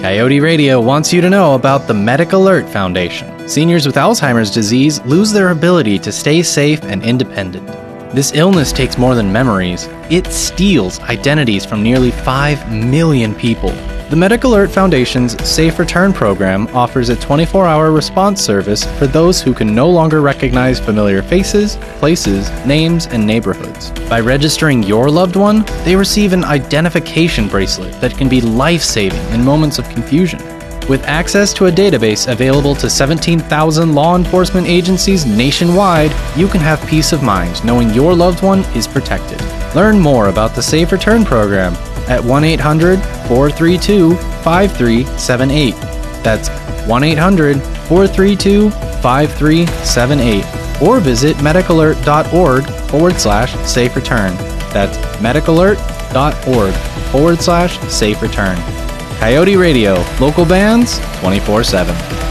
Coyote Radio wants you to know about the Medic Alert Foundation. Seniors with Alzheimer's disease lose their ability to stay safe and independent. This illness takes more than memories. It steals identities from nearly 5 million people. The Medic Alert Foundation's Safe Return program offers a 24-hour response service for those who can no longer recognize familiar faces, places, names, and neighborhoods. By registering your loved one, they receive an identification bracelet that can be life-saving in moments of confusion. With access to a database available to 17,000 law enforcement agencies nationwide, you can have peace of mind knowing your loved one is protected. Learn more about the Safe Return program at 1-800-432-5378. That's 1-800-432-5378. Or visit medicalert.org/safe return. That's medicalert.org/safe return. Coyote Radio, local bands, 24/7.